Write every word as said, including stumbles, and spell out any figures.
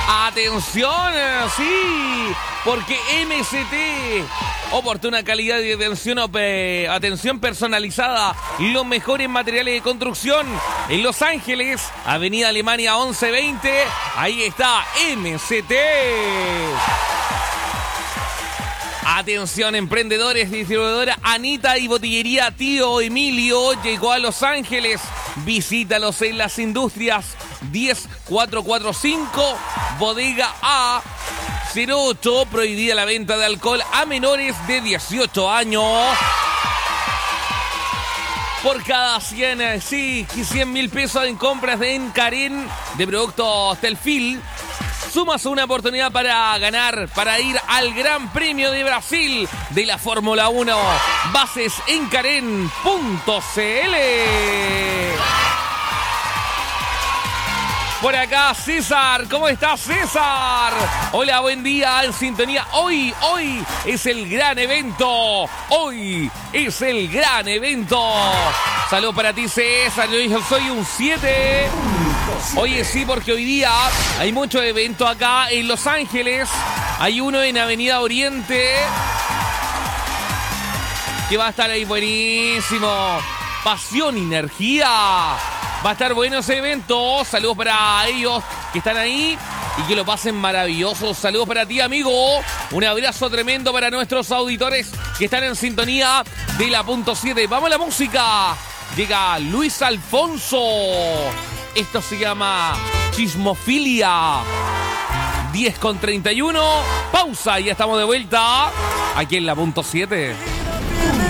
Atención, sí, porque M C T, oportuna calidad de atención, atención personalizada, los mejores materiales de construcción en Los Ángeles, Avenida Alemania once veinte, ahí está M C T. Atención, emprendedores, distribuidora Anita y botillería Tío Emilio llegó a Los Ángeles. Visítalos en las industrias diez cuatrocientos cuarenta y cinco, bodega A cero ocho, prohibida la venta de alcohol a menores de dieciocho años. Por cada cien, sí, cien mil pesos en compras de Encarén de productos Telfil, sumas una oportunidad para ganar, para ir al Gran Premio de Brasil de la Fórmula uno. Bases en Encarén punto c l. Por acá César, ¿cómo estás, César? Hola, buen día, en sintonía. Hoy, hoy es el gran evento. Hoy es el gran evento. Saludos para ti, César. Yo soy un siete. Oye, sí, porque hoy día hay muchos eventos acá en Los Ángeles. Hay uno en Avenida Oriente que va a estar ahí buenísimo. Pasión y energía. Va a estar bueno ese evento. Saludos para ellos que están ahí y que lo pasen maravilloso. Saludos para ti, amigo. Un abrazo tremendo para nuestros auditores que están en sintonía de la punto siete. Vamos a la música. Llega Luis Alfonso. Esto se llama Chismofilia. diez con treinta y uno. Pausa y ya estamos de vuelta aquí en la punto siete.